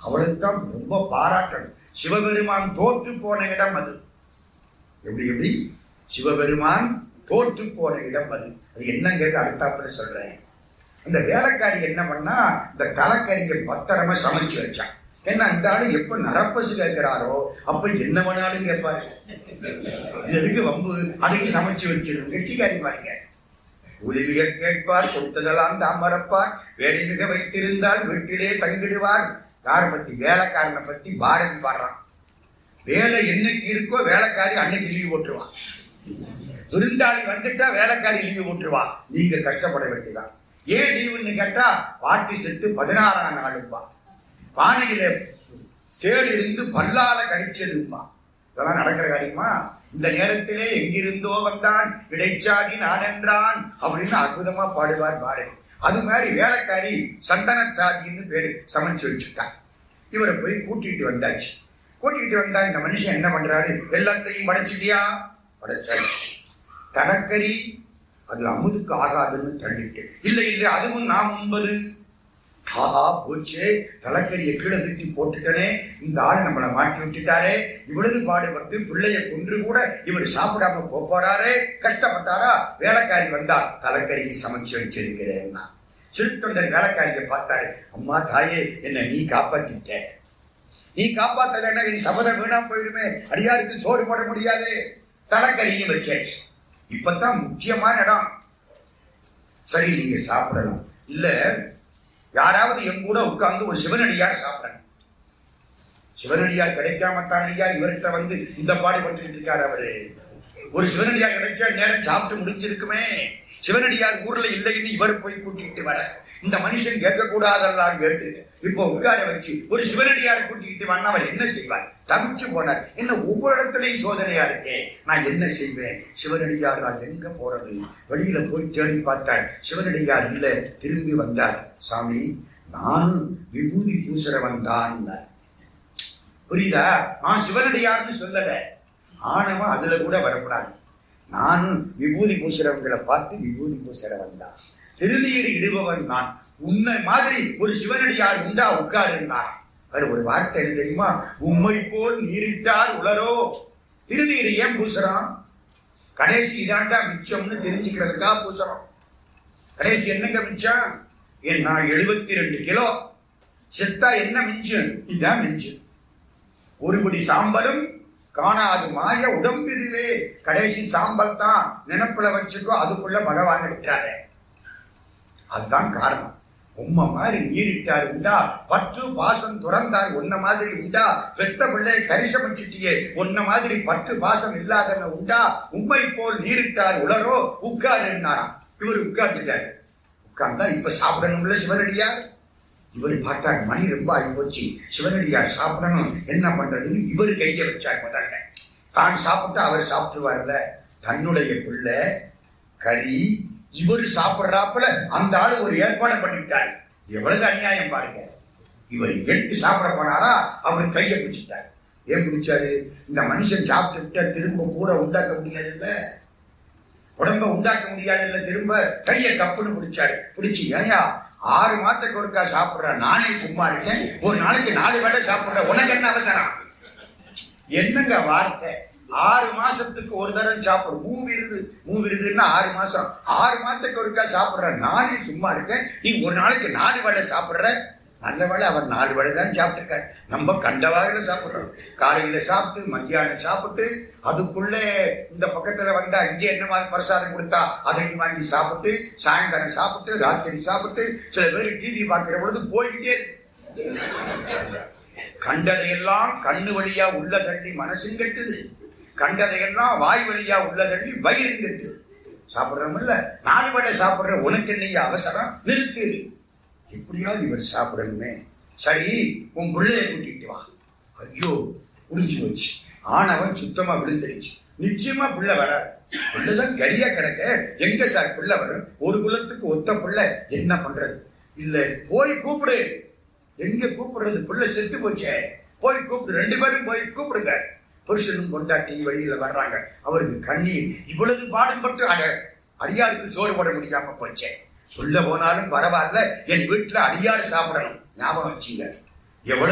அவளுக்குத்தான் ரொம்ப பாராட்டணும். சிவபெருமான் தோற்று போன இடம் அது. எப்படி சிவபெருமான் தோற்று போன இடம் அது. அது என்னங்கிறது அடுத்தாப்புல சொல்றேன். அந்த வேலைக்காரி என்ன பண்ணா, இந்த தலைக்கறியை பத்திரமா சமைச்சு வச்சான். ஏன்னா இந்த ஆளு எப்ப நரப்பசு கேட்கிறாரோ அப்ப என்ன வேணாலும் கேட்பாரு. இது எதுக்கு வம்பு, அதுக்கு சமைச்சு வச்சிருங்க. கெட்டிக்காரி பாருங்க. உதவிக கேட்பார், கொடுத்ததெல்லாம் தான் மறப்பார், வேலை மிக வைத்திருந்தால் வீட்டிலே தங்கிடுவார். யாரை பத்தி? வேலைக்காரனை பத்தி பாரதி பாடுறான். வேலை என்னைக்கு இருக்கோ வேலைக்காரி அன்னைக்கு லீவு போட்டுருவான். விருந்தாளி வந்துட்டா வேலைக்காரி லீவு போட்டுருவா. நீங்க கஷ்டப்பட வேண்டியதான். ஏன் லீவுன்னு கேட்டா, பாட்டி செத்து 16ஆம் நாளுப்பா, பானையில தேடி இருந்து பல்லால கடிச்சதுமா. இதெல்லாம் நடக்கிற காரியமா? இந்த நேரத்திலே எங்கிருந்தோ வந்தான் இடைச்சாடி நான் என்றான் அப்படின்னு அற்புதமா பாடுவார் பாரதி. அது மாதிரி வேலைக்காரி சந்தனத்தாதின்னு பேரு சமைச்சு வச்சுட்டான். இவரை போய் கூட்டிட்டு வந்தாச்சு. கூட்டிட்டு வந்தா இந்த மனுஷன் என்ன பண்றாரு? எல்லாத்தையும் படைச்சிட்டியா? படைச்சாச்சு. தனக்கறி அது அமுதுக்கு ஆகாதுன்னு தள்ளிட்டு, இல்லை இல்லை அதுவும் நாம் உண்பது. ஆஹா போச்சே, தலைக்கறியை கீழே தூக்கி போட்டுட்டனே, இந்த ஆள் நம்மளை மாட்டி விட்டுட்டாரே, இவ்வளவு பாடுபட்டு பிள்ளைய கொன்று கூட இவர் சாப்பிடாம போறாரே, கஷ்டப்பட்டாரா? வேலைக்காரி வந்தா, தலைக்கறியை சமைச்சு வச்சிருக்கிறேன்னா. சிறுத்தொண்டர் வேலைக்காரியை பார்த்தாரு. அம்மா தாயே, என்ன நீ காப்பாத்திட்ட, நீ காப்பாத்தலைன்னா என் சபதம் வீணா போயிருமே, அடியாருக்கு சோறு போட முடியாது. தலைக்கறியும் வச்சாச்சு. இப்பதான் முக்கியமான இடம். சரி நீங்க சாப்பிடலாம். இல்ல யாராவது என் கூட உட்கார்ந்து ஒரு சிவனடியார் சாப்பிடணும். சிவனடியார் கிடைக்காமத்தான் ஐயா இவர்கிட்ட வந்து இந்த பாடுபட்டு இருக்காரு அவரு. ஒரு சிவனடியார் கிடைச்சா நேரம் சாப்பிட்டு முடிஞ்சிருக்குமே. சிவனடியார் ஊர்ல இல்லைன்னு இவர் போய் கூட்டிட்டு வர, இந்த மனுஷன் கேட்க கூடாதெல்லாம் கேட்டு இப்போ உட்கார வச்சு ஒரு சிவனடியாரை கூட்டிக்கிட்டு வந்தா அவர் என்ன செய்வார்? தவிச்சு போனார். என்ன ஒவ்வொரு இடத்துலயும் சோதனையா இருக்கே, நான் என்ன செய்வேன்? சிவனடியார் நான் எங்க போறது? வெளியில போய் தேடி பார்த்தார், சிவனடியார் இல்ல. திரும்பி வந்தார். சாமி, நானும் விபூதி பூசுறவன் தான். புரியுதா? நான் சிவனடியார்னு சொல்லல. ஆணவம் அதுல கூட வரக்கூடாது. நானும் விபூதி பூசுறவங்களை பார்த்து விபூதி பூசுறவன் தான். திருநீர் இடுபவன் நான். உன்னை மாதிரி ஒரு சிவனடியார் உண்டா? உட்காருன்னார். அவர் ஒரு வார்த்தை என்ன தெரியுமா? உம்மை போல் நீரிட்டார் உளரோ. திருநீர் ஏன் பூசுறான்? கடைசி இதாண்டா மிச்சம்னு தெரிஞ்சுக்கிறதுக்கா பூசுறோம். கடைசி என்னங்க மிச்சம்? என்ன 72 கிலோ செத்தா என்ன மிஞ்சம்? இதான் மிஞ்சம். ஒருபடி சாம்பலும் காணாது மாய உடம்பிதுவே. கடைசி சாம்பல் தான் நினைப்புல வச்சுக்கோ, அதுக்குள்ள பகவான் விட்டாத. அதுதான் காரணம். உம்மை மாதிரி நீரிட்டார் உண்டா? பற்று பாசம் துறந்தார் உன்ன மாதிரி உண்டா? பெத்த பிள்ளை கரிசமிச்சிட்டியே, உன்ன மாதிரி பற்று பாசம் இல்லாதவன் உண்டா? உம்மை போல் நீரிட்டார் உளரோ. உட்காருன்னாராம். இவர் உட்கார்ந்துட்டாரு. உட்கார்ந்தா இப்ப சாப்பிடணும்ல சிவனடியார். இவர் பார்த்தார், மணி ரொம்ப ஆகி போச்சு, சிவனடியார் சாப்பிடணும், என்ன பண்றதுன்னு இவர் கைய வச்சார். முதல்ல தான் சாப்பிட்டா அவர் சாப்பிட்டுருவார்ல. தன்னுடைய பிள்ளை கறி இவர் சாப்பிடுறாப்புல அந்த ஆளு ஒரு ஏற்பாடு பண்ணிட்டார். எவ்வளவு அநியாயம் பாருங்க. இவர் எடுத்து சாப்பிட போனாரா, அவர் கையை பிடிச்சிட்டார். ஏன் பிடிச்சாரு? இந்த மனுஷன் சாப்பிட்டு விட்டா திரும்ப பூரா உண்டாக்க முடியாது இல்ல, உடம்ப உண்டாக்க முடியாது இல்ல, திரும்ப கையை கப்புன்னு பிடிச்சாரு. பிடிச்சி, ஏயா 6 மாதத்துக்கு ஒருக்கா சாப்பிடுற, நானே சும்மா இருக்கேன், ஒரு நாளைக்கு 4 வேளை சாப்பிடுற, உனக்கு என்ன அவசரம்? என்னங்க வார்த்தை? 6 மாசத்துக்கு ஒரு தரம் சாப்பிடு. மூவிருதுன்னா 6 மாசம். 6 மாதத்துக்கு ஒருக்கா சாப்பிடுற, நானே சும்மா இருக்கேன், நீ ஒரு நாளைக்கு 4 வேளை சாப்பிடுற. நல்ல வேளை அவர் 4 வேளை தான் சாப்பிட்டுருக்காரு. நம்ம கண்ட வகையில சாப்பிடுறோம். காலையில சாப்பிட்டு, மத்தியானம் சாப்பிட்டு, அதுக்குள்ளே இந்த பக்கத்துல வந்தா இங்கே என்ன மாதிரி பிரசாதம் கொடுத்தா அதையும் வாங்கி சாப்பிட்டு, சாயந்தரம் சாப்பிட்டு, ராத்திரி சாப்பிட்டு, சில பேர் டிவி பார்க்கிற பொழுது போய்கிட்டே இருக்கு. கண்டதையெல்லாம் கண்ணு வழியா உள்ள தள்ளி மனசும் கெட்டுது, கண்டதையெல்லாம் வாய் வழியா உள்ள தள்ளி வயிறும் கெட்டுது. சாப்பிடுறோம்ல, 4 வேளை சாப்பிடுற, உனக்கு என்னைய அவசரம்? நிறுத்து. எப்படியாவது இவர் சாப்பிடணுமே. சரி, உன் பிள்ளைய கூட்டிட்டு வா. ஐயோ, முடிஞ்சு போச்சு. ஆனவன் சுத்தமா விழுந்துருச்சு. நிச்சயமா பிள்ளை வராது. பிள்ளைதான் கரியா கிடக்க, எங்க சார் பிள்ளை வரும்? ஒரு குலத்துக்கு ஒத்த பிள்ளை, என்ன பண்றது? இல்ல, போய் கூப்பிடு. எங்க கூப்பிடுறது? பிள்ளை செத்து போச்சே, போய் கூப்பிடு. 2 பேரும் போய் கூப்பிடுங்க. புருஷனும் கொண்டாட்டி வெளியில வர்றாங்க. அவருக்கு கண்ணீர். இவ்வளவு பாடுபட்டு அடியாருக்கு சோறு போட முடியாம போச்சே. உள்ள போனாலும் பரவாயில்ல, என் வீட்டுல அடியாறு சாப்பிடணும். ஞாபகம் வச்சுங்க. எவ்வளவு